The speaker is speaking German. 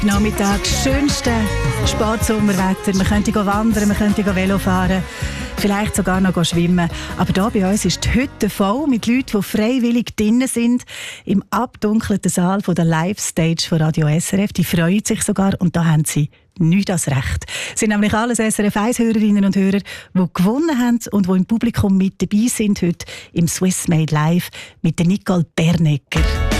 Nachmittag, schönste Spatsommerwetter. Man könnte wandern, man könnte Velo fahren, vielleicht sogar noch schwimmen. Aber hier bei uns ist die Hütte voll mit Leuten, die freiwillig drinnen sind, im abdunkelten Saal von der Live-Stage von Radio SRF. Die freuen sich sogar und da haben sie nichts als Recht. Es sind nämlich alles SRF 1-Hörerinnen und Hörer, die gewonnen haben und die im Publikum mit dabei sind heute im Swiss Made Live mit der Nicole Bernecker.